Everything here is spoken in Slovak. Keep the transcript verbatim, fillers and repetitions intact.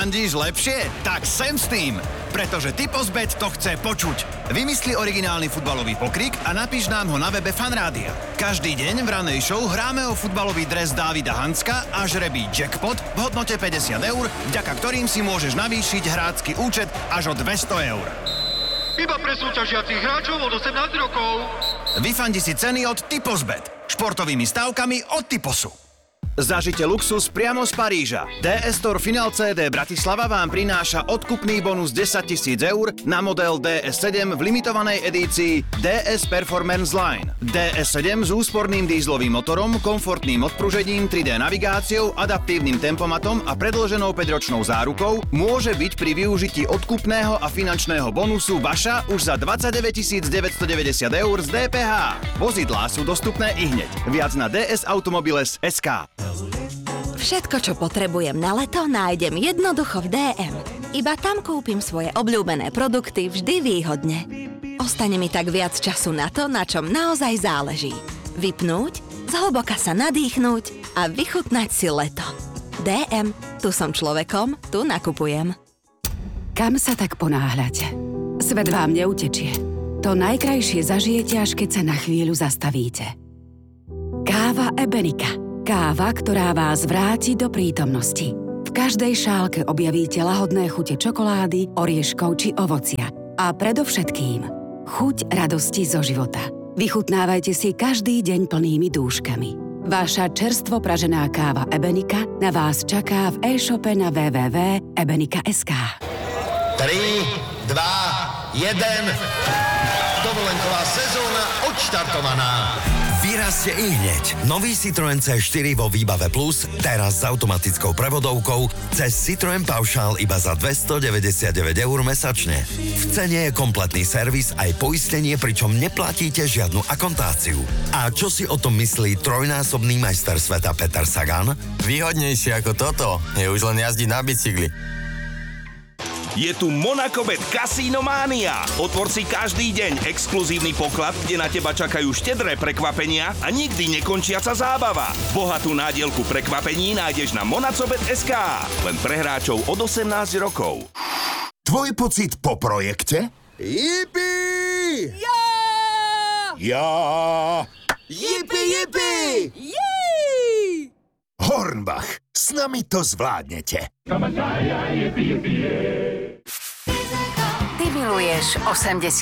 Fandíš lepšie? Tak sem s tým! Pretože Typozbet to chce počuť. Vymysli originálny futbalový pokrik a napíš nám ho na webe Fanrádia. Každý deň v ranej show hráme o futbalový dres Dávida Hanska a žrebí jackpot v hodnote päťdesiat eur, vďaka ktorým si môžeš navýšiť hrácky účet až o dvesto eur. Iba pre súťažiacich hráčov od osemnásť rokov. Vyfandi si ceny od Typozbet. Športovými stávkami od Typosu. Zažite luxus priamo z Paríža. dé es Store Final cé dé Bratislava vám prináša odkupný bonus desať tisíc eur na model dé es sedem v limitovanej edícii dé es Performance Line. dé es sedem s úsporným dízlovým motorom, komfortným odpružením, tri dé navigáciou, adaptívnym tempomatom a predĺženou päťročnou zárukou môže byť pri využití odkupného a finančného bonusu vaša už za dvadsaťdeväťtisícdeväťstodeväťdesiat eur z dé pé há. Vozidlá sú dostupné ihneď. Viac na dsautomobiles bodka es ká. Všetko, čo potrebujem na leto, nájdem jednoducho v dé em. Iba tam kúpim svoje obľúbené produkty vždy výhodne. Ostane mi tak viac času na to, na čom naozaj záleží. Vypnúť, zhlboka sa nadýchnúť a vychutnať si leto. dé em, tu som človekom, tu nakupujem. Kam sa tak ponáhľate? Svet vám neutečie. To najkrajšie zažijete, až keď sa na chvíľu zastavíte. Káva Ebenika. Káva, ktorá vás vráti do prítomnosti. V každej šálke objavíte lahodné chute čokolády, orieškov či ovocia. A predovšetkým chuť radosti zo života. Vychutnávajte si každý deň plnými dúškami. Vaša čerstvo pražená káva Ebenika na vás čaká v e-shope na w w w bodka ebenika bodka es ká. tri, dva, jeden. Dovolenková sezóna odštartovaná. Vyrazte ihneď. Nový Citroën cé štyri vo výbave Plus, teraz s automatickou prevodovkou, cez Citroën Paušál iba za dvestodeväťdesiatdeväť eur mesačne. V cene je kompletný servis aj poistenie, pričom neplatíte žiadnu akontáciu. A čo si o tom myslí trojnásobný majster sveta Peter Sagan? Výhodnejšie ako toto je už len jazdiť na bicykli. Je tu Monacobet Casino Mania. Otvor si každý deň exkluzívny poklad, kde na teba čakajú štedré prekvapenia a nikdy nekončiaca zábava. Bohatú nádielku prekvapení nájdeš na monacobet bodka es ká. Len pre hráčov od osemnásť rokov. Tvoj pocit po projekte? Yippee! Ja! Ja! Yippee, yippee! Jej! Hornbach, s nami to zvládnete. Ty miluješ osemdesiat